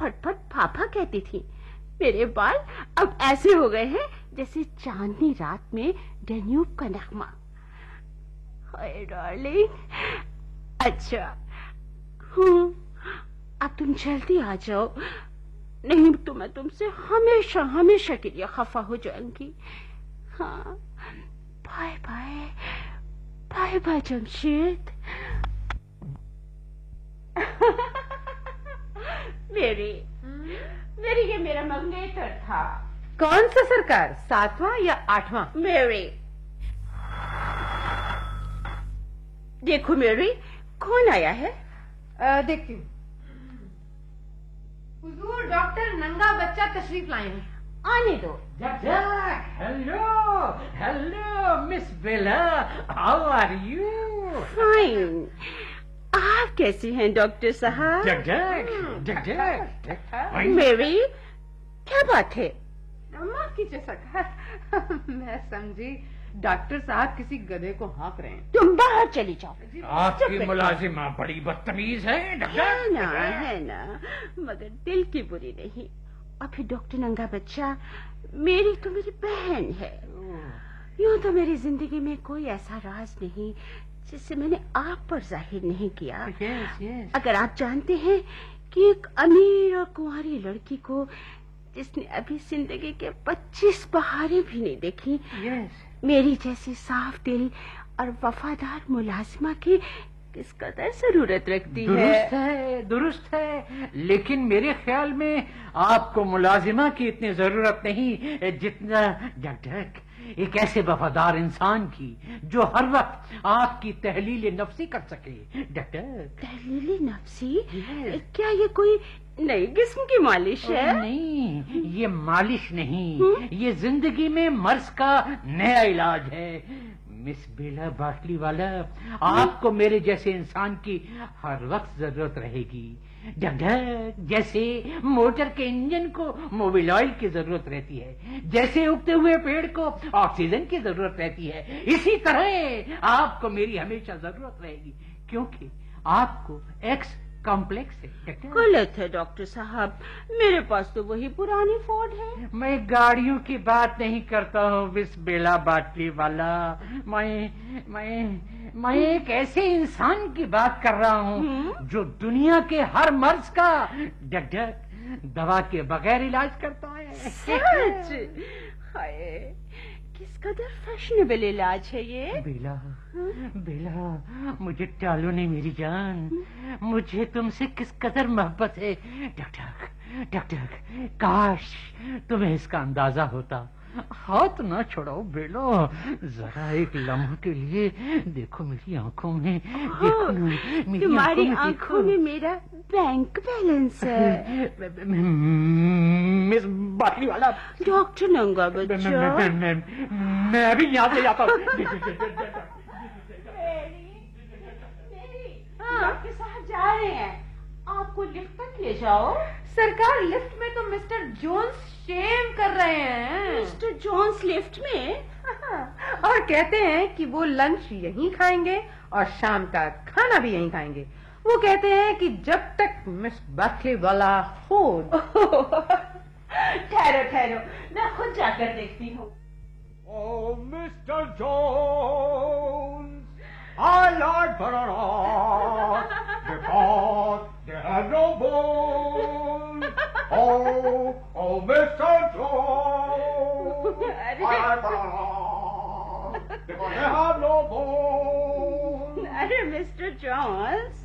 फटफट फाफा कहती थी। मेरे बाल अब ऐसे हो गए हैं जैसे चांदनी रात में डैन्यूब का नगमा। हाय डार्लिंग, अच्छा अब तुम जल्दी आ जाओ, नहीं तो मैं तुमसे हमेशा हमेशा के लिए खफा हो जाऊंगी। हाँ, bye bye, bye bye Jamshed. मेरी ये मेरा मंगेतर था। कौन सा सरकार, 7वां या 8वां? मेरी। देखो मेरी, कौन आया है? देखती हूँ। हुजूर डॉक्टर नंगा बच्चा तशरीफ लाए हैं। आने दो। Hello hello miss Bela, how are you? Fine. आप कैसी हैं डॉक्टर साहब? मेरी, क्या बात है? माफ कीजिए सरकार, मैं समझी डॉक्टर साहब किसी गधे को हाँक रहे हैं। तुम बाहर चली जाओ। आपकी मुलाजिमा बड़ी बदतमीज है। है ना, मगर दिल की बुरी नहीं। और फिर डॉक्टर नंगा बच्चा मेरी तो मेरी बहन है। यूं तो मेरी जिंदगी में कोई ऐसा राज नहीं जिसे मैंने आप पर जाहिर नहीं किया। yes. अगर आप जानते हैं कि एक अमीर और कुंवारी लड़की को जिसने अभी जिंदगी के 25 बहारें भी नहीं देखी, मेरी जैसी साफ दिल और वफादार मुलाजिमा की किस कदर जरूरत रखती है। दुरुस्त है, लेकिन मेरे ख्याल में आपको मुलाजिमा की इतनी जरूरत नहीं जितना डॉक्टर एक ऐसे वफादार इंसान की जो हर वक्त आपकी तहलील नफ्सी कर सके। डॉक्टर, तहलील नफ्सी? क्या ये कोई नई किस्म की मालिश है? नहीं, ये मालिश नहीं, ये जिंदगी में मर्ज का नया इलाज है। मिस बेला बाटली वाला, आपको मेरे जैसे इंसान की हर वक्त जरूरत रहेगी। डॉक्टर, जैसे मोटर के इंजन को मोबिल ऑयल की जरूरत रहती है, जैसे उगते हुए पेड़ को ऑक्सीजन की जरूरत रहती है, इसी तरह आपको मेरी हमेशा जरूरत रहेगी, क्योंकि आपको एक्स कॉम्प्लेक्स है। गलत है डॉक्टर साहब, मेरे पास तो वही पुरानी फोर्ड है। मैं गाड़ियों की बात नहीं करता हूँ मिस बेला बाटली वाला, मैं एक ऐसे इंसान की बात कर रहा हूँ जो दुनिया के हर मर्ज का डॉक्टर दवा के बगैर इलाज करता है। सच? हाय, किस कदर फैशनेबल इलाज है ये। बेला, मुझे टालो नहीं मेरी जान, मुझे तुमसे किस कदर मोहब्बत है। डॉक्टर, काश तुम्हें इसका अंदाजा होता। हाथ ना छोड़ाओ बेलो, जरा एक लम्हे के लिए देखो मेरी आंखों में। तुम्हारी आंखों में मेरा बैंक बैलेंस है। मिस बाटली वाला, डॉक्टर नंगा बच्चा, मैं अभी यहाँ से जाता हूँ। डॉक्टर साहब जा रहे हैं, आपको लिफ्ट तक ले जाओ। सरकार, लिफ्ट में तो मिस्टर जोन्स शेम कर रहे हैं। मिस्टर जोन्स लिफ्ट में? और कहते हैं कि वो लंच यहीं खाएंगे और शाम का खाना भी यहीं खाएंगे। वो कहते हैं कि जब तक मिस बाटली वाला हो। ठहरो, मैं खुद जाकर देखती हूँ। Oh, Mr. Jones, I like bananas because they have no bones. Oh, Mr. Jones, I like bananas because they have no bones. अरे mister Jones,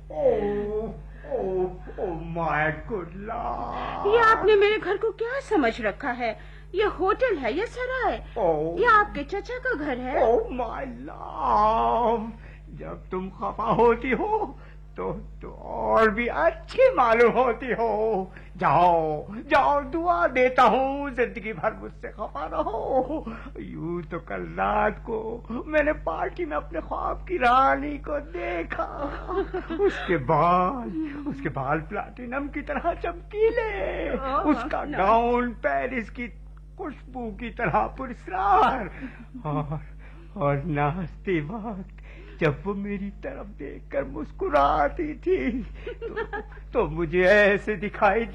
Oh, my good Lord. ये आपने मेरे घर को क्या समझ रखा है? ये होटल है या सराय? ये आपके चचा का घर है? Oh my love, जब तुम खफा होती हो तो और भी अच्छी मालूम होती हो। जाओ, दुआ देता हूँ जिंदगी भर मुझसे खफा रहो। यूं तो कल रात को मैंने पार्टी में अपने ख्वाब की रानी को देखा। उसके बाल प्लाटिनम की तरह चमकीले, उसका गाउन पेरिस की खुशबू की तरह पुरस्कार, और नाचते वक्त जब वो मेरी तरफ देखकर मुस्कुराती थी तो मुझे ऐसे दिखाई